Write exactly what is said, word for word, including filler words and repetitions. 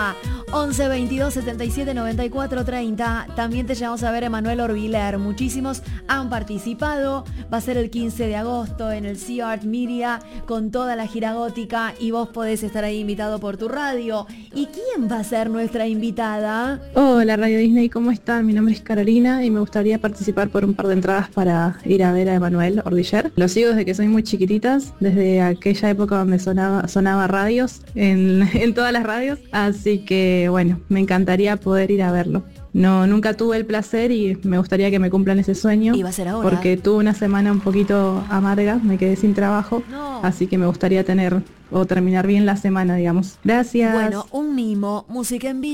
Música. once veintidós setenta y siete noventa y cuatro treinta. También te llevamos a ver Emanuel Orbiler. Muchísimos han participado. Va a ser el quince de agosto en el Sea Art Media con toda la gira gótica y vos podés estar ahí invitado por tu radio. ¿Y quién va a ser nuestra invitada? Hola Radio Disney, ¿cómo están? Mi nombre es Carolina y me gustaría participar por un par de entradas para ir a ver a Emanuel Orbiler. Lo sigo desde que soy muy chiquititas, desde aquella época donde sonaba, sonaba radios, en, en todas las radios, así que bueno, me encantaría poder ir a verlo. No, nunca tuve el placer y me gustaría que me cumplan ese sueño. Y va a ser ahora. Porque tuve una semana un poquito amarga, me quedé sin trabajo, no. Así que me gustaría tener o terminar bien la semana, digamos. Gracias. Bueno, un mimo, música en vivo.